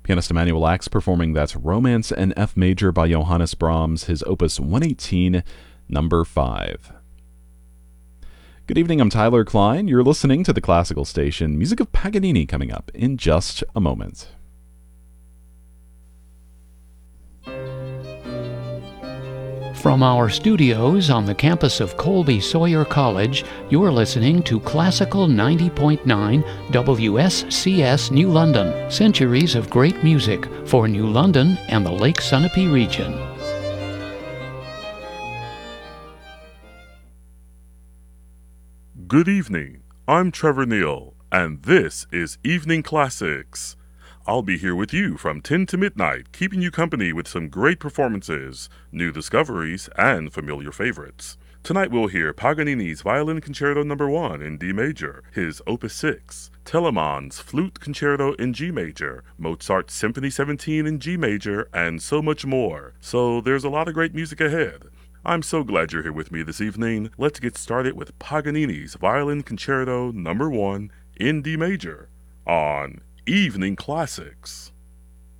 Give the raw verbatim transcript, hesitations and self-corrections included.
Pianist Emanuel Ax performing that Romance in F major by Johannes Brahms, his opus one eighteen, number five. Good evening, I'm Tyler Klein. You're listening to the Classical Station. Music of Paganini coming up in just a moment. From our studios on the campus of Colby Sawyer College, you're listening to Classical ninety point nine W S C S New London. Centuries of great music for New London and the Lake Sunapee region. Good evening. I'm Trevor Neal, and this is Evening Classics. I'll be here with you from ten to midnight, keeping you company with some great performances, new discoveries, and familiar favorites. Tonight we'll hear Paganini's Violin Concerto number one in D major, his Opus six, Telemann's Flute Concerto in G major, Mozart's Symphony seventeen in G major, and so much more. So there's a lot of great music ahead. I'm so glad you're here with me this evening. Let's get started with Paganini's Violin Concerto number one in D major on Evening Classics.